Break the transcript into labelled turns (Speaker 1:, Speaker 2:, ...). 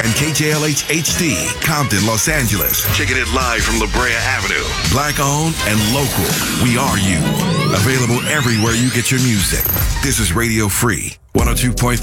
Speaker 1: and KJLH HD, Compton, Los Angeles. Kicking it live from La Brea Avenue. Black owned and local. We are you. Available everywhere you get your music. This is Radio Free 102.3